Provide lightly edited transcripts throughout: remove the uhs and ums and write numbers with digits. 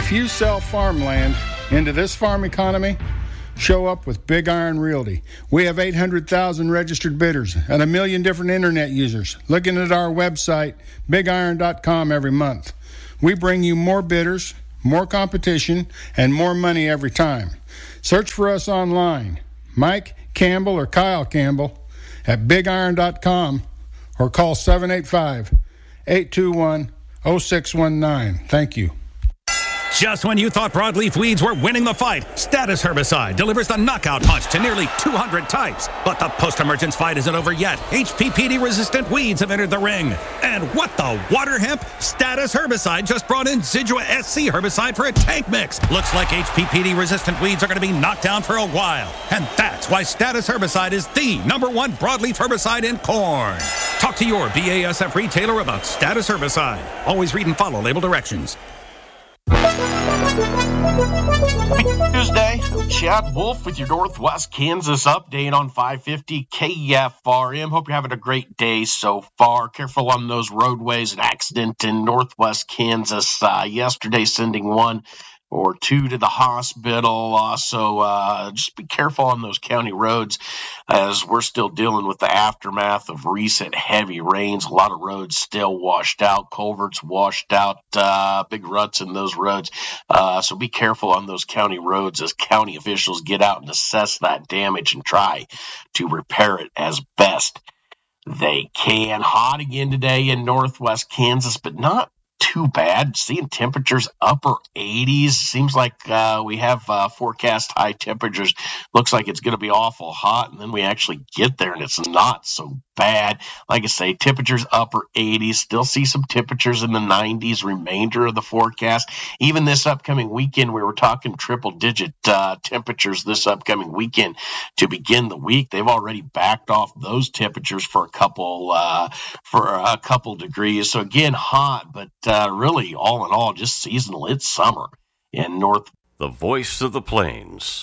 If you sell farmland into this farm economy, show up with Big Iron Realty. We have 800,000 registered bidders and 1 million different internet users looking at our website, bigiron.com, every month. We bring you more bidders, more competition, and more money every time. Search for us online, Mike Campbell or Kyle Campbell at bigiron.com, or call 785-821-0619. Thank you. Just when you thought broadleaf weeds were winning the fight, Status Herbicide delivers the knockout punch to nearly 200 types. But the post-emergence fight isn't over yet. HPPD-resistant weeds have entered the ring. And what the water hemp? Status Herbicide just brought in Zidua SC herbicide for a tank mix. Looks like HPPD-resistant weeds are going to be knocked down for a while. And that's why Status Herbicide is the #1 broadleaf herbicide in corn. Talk to your BASF retailer about Status Herbicide. Always read and follow label directions. Tuesday, Chad Wolf with your Northwest Kansas update on 550 KFRM. Hope you're having a great day so far. Careful on those roadways. An accident in Northwest Kansas yesterday, sending one or two to the hospital. Also, just be careful on those county roads as we're still dealing with the aftermath of recent heavy rains. A lot of roads still washed out, culverts washed out, big ruts in those roads. So be careful on those county roads as county officials get out and assess that damage and try to repair it as best they can. Hot again today in Northwest Kansas, but not too bad. Seeing temperatures upper 80s. Seems like we have forecast high temperatures. Looks like it's going to be awful hot, and then we actually get there and it's not so bad. Like I say, temperatures upper 80s. Still see some temperatures in the 90s remainder of the forecast. Even this upcoming weekend, we were talking triple-digit temperatures this upcoming weekend to begin the week. They've already backed off those temperatures for a couple degrees. So again, hot, but really, all in all, just seasonal. It's summer in North. The voice of the plains,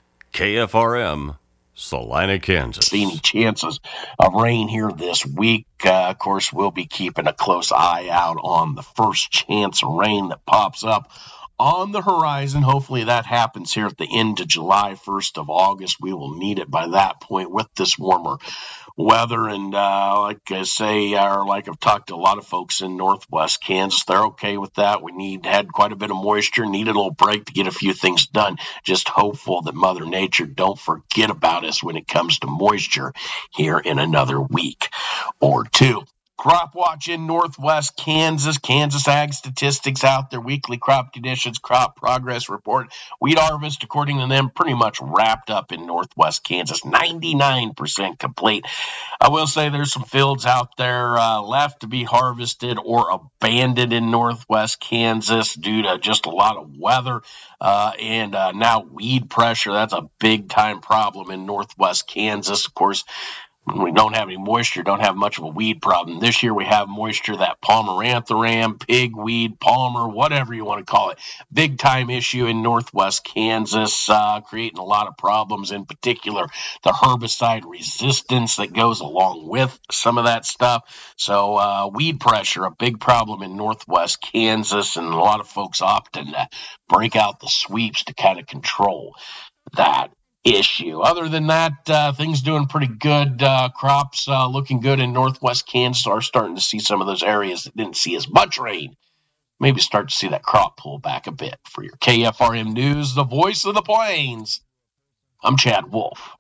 KFRM, Salina, Kansas. See any chances of rain here this week. Of course, we'll be keeping a close eye out on the first chance of rain that pops up on the horizon. Hopefully that happens here at the end of July, 1st of August. We will need it by that point with this warmer weather. And like I say, or like I've talked to a lot of folks in Northwest Kansas, they're okay with that. We had quite a bit of moisture, needed a little break to get a few things done. Just hopeful that Mother Nature don't forget about us when it comes to moisture here in another week or two. Crop Watch in Northwest Kansas. Kansas Ag Statistics out there. Weekly crop conditions, crop progress report. Wheat harvest, according to them, pretty much wrapped up in Northwest Kansas. 99% complete. I will say there's some fields out there left to be harvested or abandoned in Northwest Kansas due to just a lot of weather and now weed pressure. That's a big-time problem in Northwest Kansas. Of course, when we don't have any moisture, don't have much of a weed problem. This year we have moisture, that Palmerantharam, pigweed, palmer, whatever you want to call it. Big time issue in Northwest Kansas, creating a lot of problems, in particular the herbicide resistance that goes along with some of that stuff. So weed pressure, a big problem in Northwest Kansas, and a lot of folks opting to break out the sweeps to kind of control that issue. Other than that, things doing pretty good. Crops looking good in Northwest Kansas. Are starting to see some of those areas that didn't see as much rain. Maybe start to see that crop pull back a bit. For your KFRM News, the voice of the plains, I'm Chad Wolf.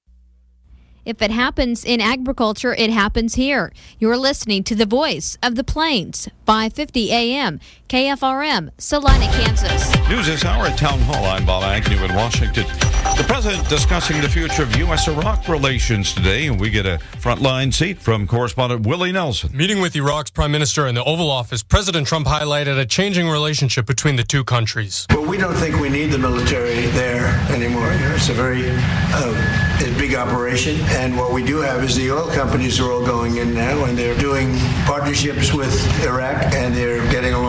If it happens in agriculture, it happens here. You're listening to the voice of the plains, 550 AM, KFRM, Salina, Kansas. News this hour at Town Hall. I'm Bob Agnew in Washington. The president discussing the future of U.S.-Iraq relations today, and we get a frontline seat from correspondent Willie Nelson. Meeting with Iraq's prime minister in the Oval Office, President Trump highlighted a changing relationship between the two countries. Well, we don't think we need the military there anymore. It's a very big operation, and what we do have is the oil companies are all going in now, and they're doing partnerships with Iraq, and they're getting along very well.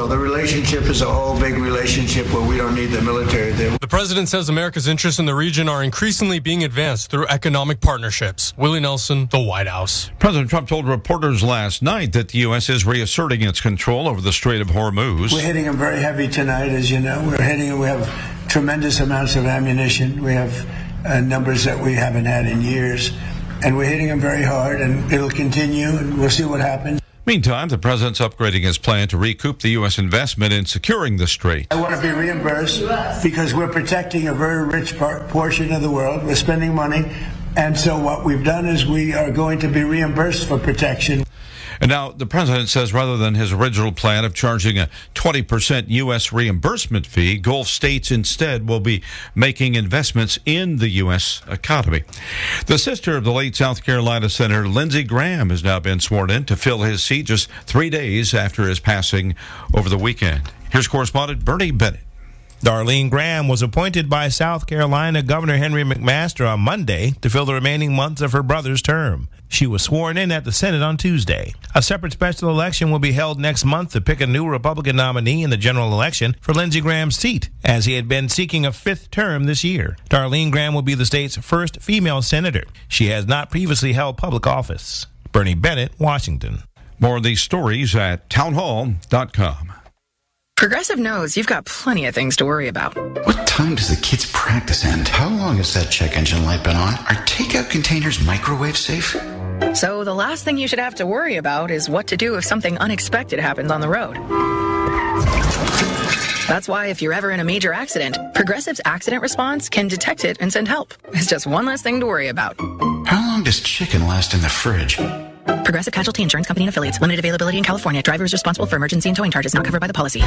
Well, the relationship is a whole big relationship where we don't need the military there. The president says America's interests in the region are increasingly being advanced through economic partnerships. Willie Nelson, the White House. President Trump told reporters last night that the U.S. is reasserting its control over the Strait of Hormuz. We're hitting them very heavy tonight, as you know. We have tremendous amounts of ammunition. We have numbers that we haven't had in years. And we're hitting them very hard, and it'll continue, and we'll see what happens. Meantime, the president's upgrading his plan to recoup the U.S. investment in securing the strait. I want to be reimbursed because we're protecting a very rich portion of the world. We're spending money. And so what we've done is we are going to be reimbursed for protection. And now the president says rather than his original plan of charging a 20% U.S. reimbursement fee, Gulf states instead will be making investments in the U.S. economy. The sister of the late South Carolina Senator Lindsey Graham has now been sworn in to fill his seat just 3 days after his passing over the weekend. Here's correspondent Bernie Bennett. Darlene Graham was appointed by South Carolina Governor Henry McMaster on Monday to fill the remaining months of her brother's term. She was sworn in at the Senate on Tuesday. A separate special election will be held next month to pick a new Republican nominee in the general election for Lindsey Graham's seat, as he had been seeking a 5th term this year. Darlene Graham will be the state's first female senator. She has not previously held public office. Bernie Bennett, Washington. More of these stories at townhall.com. Progressive knows you've got plenty of things to worry about. What time does the kids' practice end? How long has that check engine light been on? Are takeout containers microwave safe? So the last thing you should have to worry about is what to do if something unexpected happens on the road. That's why if you're ever in a major accident, Progressive's accident response can detect it and send help. It's just one less thing to worry about. How long does chicken last in the fridge? Progressive Casualty Insurance Company and Affiliates. Limited availability in California. Driver is responsible for emergency and towing charges not covered by the policy.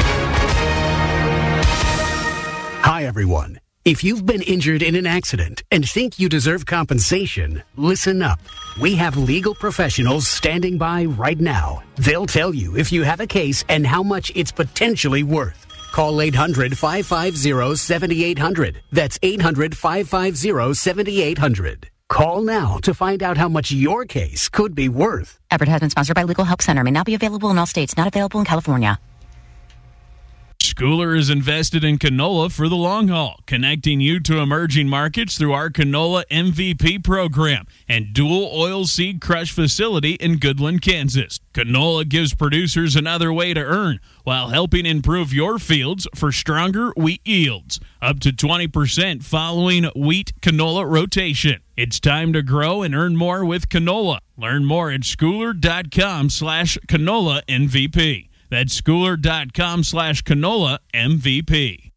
Hi, everyone. If you've been injured in an accident and think you deserve compensation, listen up. We have legal professionals standing by right now. They'll tell you if you have a case and how much it's potentially worth. Call 800-550-7800. That's 800-550-7800. Call now to find out how much your case could be worth. Advertisement sponsored by Legal Help Center. May not be available in all states. Not available in California. Schooler is invested in canola for the long haul, connecting you to emerging markets through our Canola MVP program and dual oil seed crush facility in Goodland, Kansas. Canola gives producers another way to earn while helping improve your fields for stronger wheat yields, up to 20% following wheat canola rotation. It's time to grow and earn more with canola. Learn more at schooler.com/canola MVP. That's schooler.com/canola MVP.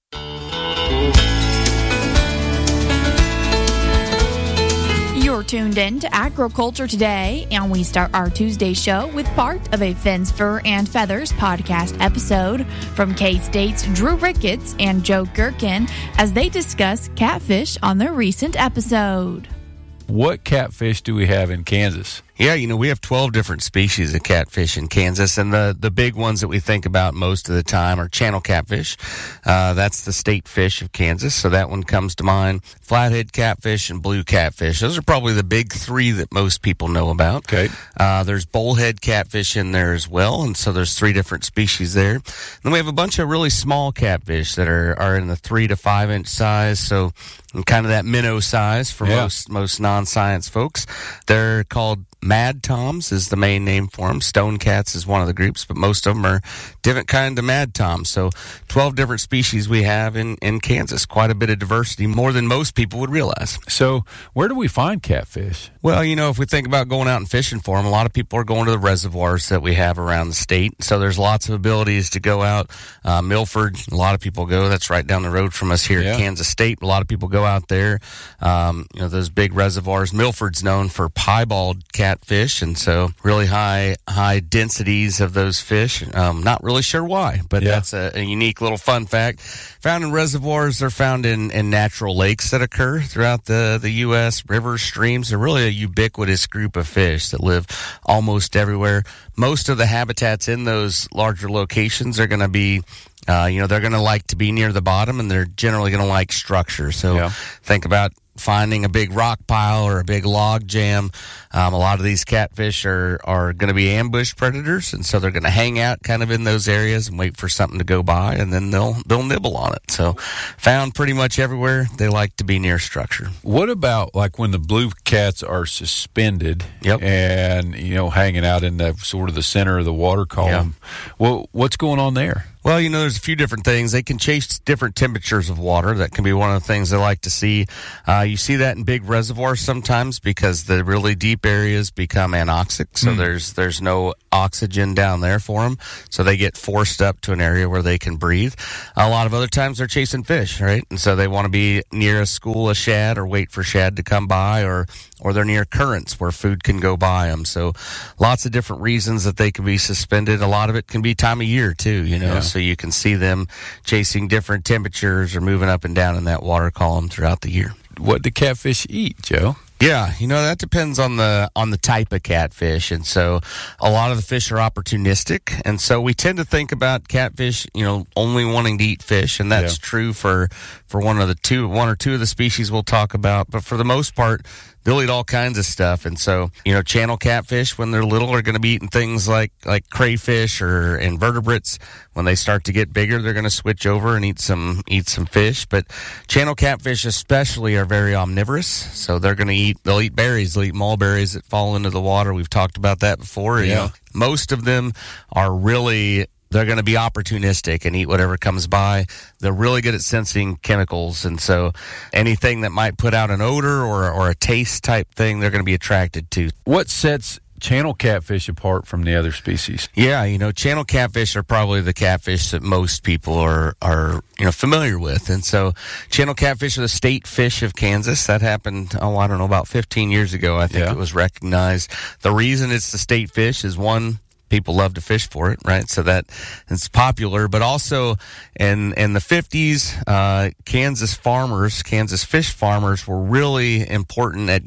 You're tuned in to Agriculture Today, and we start our Tuesday show with part of a Finn's Fur and Feathers podcast episode from K-State's Drew Ricketts and Joe Gherkin as they discuss catfish on their recent episode. What catfish do we have in Kansas? Yeah, we have 12 different species of catfish in Kansas, and the big ones that we think about most of the time are channel catfish. That's the state fish of Kansas, so that one comes to mind. Flathead catfish and blue catfish. Those are probably the big three that most people know about. Okay. There's bullhead catfish in there as well, and so there's 3 different species there. Then we have a bunch of really small catfish that are in the 3 to 5 inch size, so kind of that minnow size for most non-science folks. They're called Mad Toms is the main name for them. Stone cats is one of the groups, but most of them are different kind of Mad Toms. So 12 different species we have in Kansas. Quite a bit of diversity, more than most people would realize. So where do we find catfish? Well, if we think about going out and fishing for them, a lot of people are going to the reservoirs that we have around the state. So there's lots of abilities to go out. Milford, a lot of people go. That's right down the road from us here at Kansas State. A lot of people go out there. Those big reservoirs. Milford's known for piebald catfish, and so really high densities of those fish. Not really sure why, but that's a unique little fun fact. Found in reservoirs, they're found in natural lakes that occur throughout the U.S., rivers, streams. They're really a ubiquitous group of fish that live almost everywhere. Most of the habitats in those larger locations are going to be they're going to like to be near the bottom, and they're generally going to like structure. So think about finding a big rock pile or a big log jam. A lot of these catfish are going to be ambush predators, and so they're going to hang out kind of in those areas and wait for something to go by, and then they'll nibble on it. So found pretty much everywhere. They like to be near structure. What about like when the blue cats are suspended and, hanging out in the sort of the center of the water column? Well, what's going on there? Well, there's a few different things. They can chase different temperatures of water. That can be one of the things they like to see. You see that in big reservoirs sometimes because the really deep areas become anoxic. So there's no oxygen down there for them. So they get forced up to an area where they can breathe. A lot of other times they're chasing fish, right? And so they want to be near a school of shad or wait for shad to come by, or they're near currents where food can go by them. So lots of different reasons that they can be suspended. A lot of it can be time of year too, So you can see them chasing different temperatures or moving up and down in that water column throughout the year. What do catfish eat, Joe? Yeah, that depends on the type of catfish. And so a lot of the fish are opportunistic. And so we tend to think about catfish, only wanting to eat fish. And that's true for one or two of the species we'll talk about. But for the most part, they'll eat all kinds of stuff. And so, channel catfish, when they're little, are going to be eating things like crayfish or invertebrates. When they start to get bigger, they're going to switch over and eat some fish. But channel catfish especially are very omnivorous. So they'll eat berries, they'll eat mulberries that fall into the water. We've talked about that before. Most of them are really... They're going to be opportunistic and eat whatever comes by. They're really good at sensing chemicals. And so anything that might put out an odor or a taste type thing, they're going to be attracted to. What sets channel catfish apart from the other species? Yeah, channel catfish are probably the catfish that most people are familiar with. And so channel catfish are the state fish of Kansas. That happened, about 15 years ago, I think it was recognized. The reason it's the state fish is, one, people love to fish for it, right? So that it's popular. But also in the 50s, Kansas fish farmers were really important at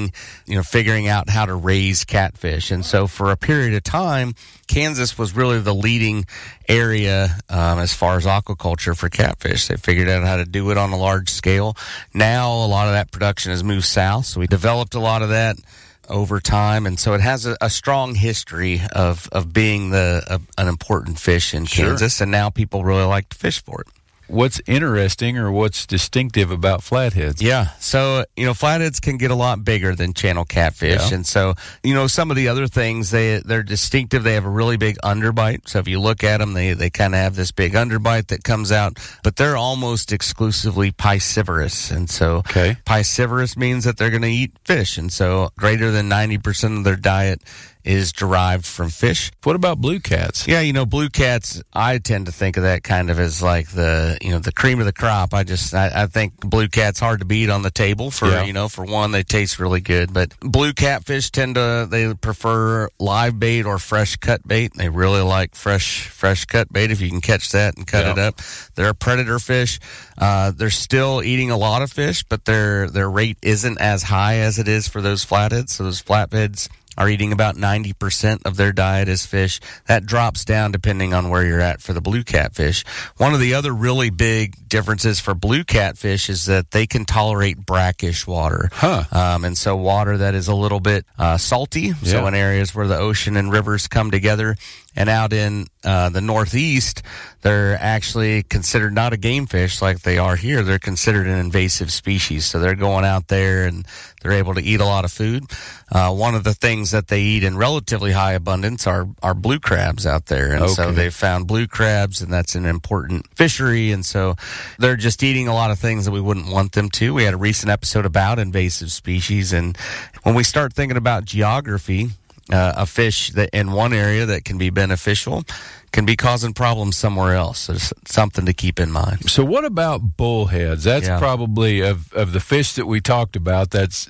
figuring out how to raise catfish. And so for a period of time, Kansas was really the leading area as far as aquaculture for catfish. They figured out how to do it on a large scale. Now a lot of that production has moved south, so we developed a lot of that over time, and so it has a strong history of being an important fish in Kansas, and now people really like to fish for it. What's interesting or what's distinctive about flatheads? Yeah, so flatheads can get a lot bigger than channel catfish, and so some of the other things, they're distinctive. They have a really big underbite. So if you look at them, they kind of have this big underbite that comes out, but they're almost exclusively piscivorous, and so piscivorous means that they're going to eat fish, and so greater than 90% of their diet is derived from fish. What about blue cats? Yeah, blue cats, I tend to think of that kind of as like the cream of the crop. I think blue cat's hard to beat on the table for one, they taste really good. But blue catfish they prefer live bait or fresh cut bait. They really like fresh cut bait if you can catch that and cut it up. They're a predator fish. They're still eating a lot of fish, but their rate isn't as high as it is for those flatheads. So those flatheads are eating about 90% of their diet as fish. That drops down depending on where you're at for the blue catfish. One of the other really big differences for blue catfish is that they can tolerate brackish water. And so water that is a little bit salty. So in areas where the ocean and rivers come together. And out in the Northeast, they're actually considered not a game fish like they are here. They're considered an invasive species. So they're going out there and they're able to eat a lot of food. One of the things that they eat in relatively high abundance are blue crabs out there. And so they've found blue crabs, and that's an important fishery. And so they're just eating a lot of things that we wouldn't want them to. We had a recent episode about invasive species. And when we start thinking about geography, a fish that in one area that can be beneficial can be causing problems somewhere else. So it's something to keep in mind. So what about bullheads? That's probably of the fish that we talked about, that's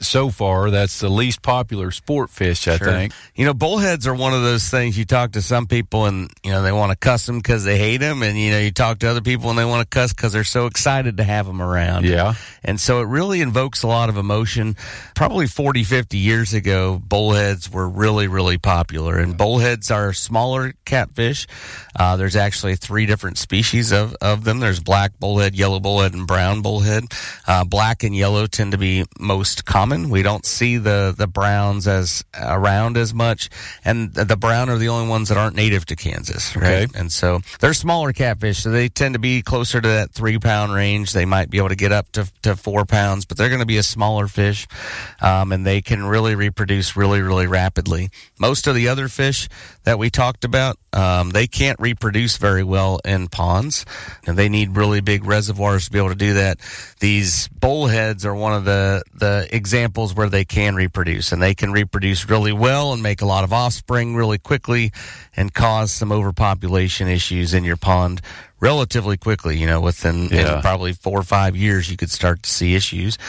the least popular sport fish, I think. Bullheads are one of those things. You talk to some people and, they want to cuss them because they hate them. And, you talk to other people and they want to cuss because they're so excited to have them around. Yeah. And so it really invokes a lot of emotion. Probably 40, 50 years ago, bullheads were really, really popular. And bullheads are smaller catfish. There's actually 3 different species of them. There's black bullhead, yellow bullhead, and brown bullhead. Black and yellow tend to be most common. We don't see the browns as around as much, and the brown are the only ones that aren't native to Kansas, right? Okay. And so they're smaller catfish, so they tend to be closer to that 3-pound range. They might be able to get up to 4 pounds, but they're going to be a smaller fish, and they can really reproduce really, really rapidly. Most of the other fish that we talked about, they can't reproduce very well in ponds, and they need really big reservoirs to be able to do that. These bullheads are one of the examples where they can reproduce, and they can reproduce really well and make a lot of offspring really quickly and cause some overpopulation issues in your pond relatively quickly. Within in probably 4 or 5 years, you could start to see issues.